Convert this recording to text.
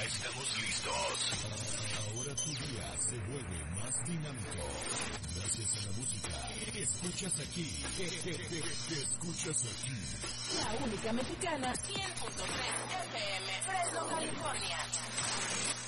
Estamos listos. Ahora tu día se vuelve más dinámico. Gracias a la música que escuchas aquí. Que escuchas aquí. La única mexicana, 100.3 FM, Fresno, California.